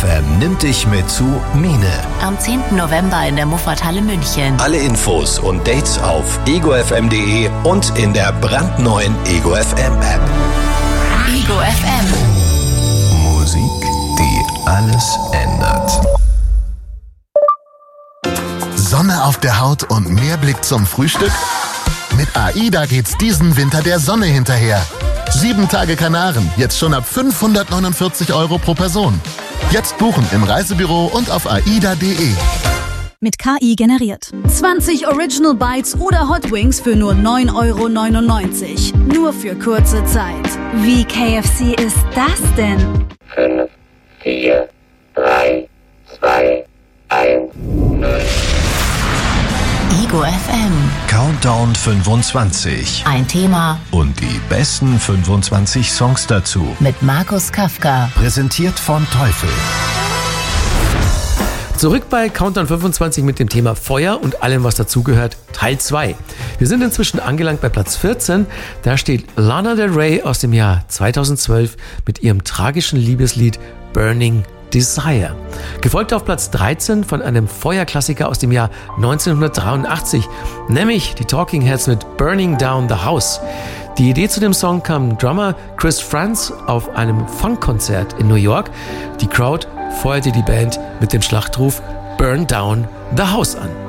FM nimmt dich mit zu Mine. Am 10. November in der Muffathalle München. Alle Infos und Dates auf egofm.de und in der brandneuen Ego FM App. Ego FM. Musik, die alles ändert. Sonne auf der Haut und mehr Blick zum Frühstück? Mit AIDA geht's diesen Winter der Sonne hinterher. 7 Tage Kanaren, jetzt schon ab 549 € pro Person. Jetzt buchen im Reisebüro und auf aida.de. Mit KI generiert. 20 Original Bites oder Hot Wings für nur 9,99 €. Nur für kurze Zeit. Wie KFC ist das denn? 5, 4, 3, 2, 1, 0. Ego FM. Countdown 25. Ein Thema Und die besten 25 Songs dazu. mit Markus Kafka. Präsentiert von Teufel. Zurück bei Countdown 25 mit dem Thema Feuer und allem, was dazugehört, Teil 2. Wir sind inzwischen angelangt bei Platz 14. Da steht Lana Del Rey aus dem Jahr 2012 mit ihrem tragischen Liebeslied Burning Desire. Gefolgt auf Platz 13 von einem Feuerklassiker aus dem Jahr 1983, nämlich die Talking Heads mit Burning Down the House. Die Idee zu dem Song kam Drummer Chris Frantz auf einem Funkkonzert in New York. Die Crowd feuerte die Band mit dem Schlachtruf Burn Down the House an.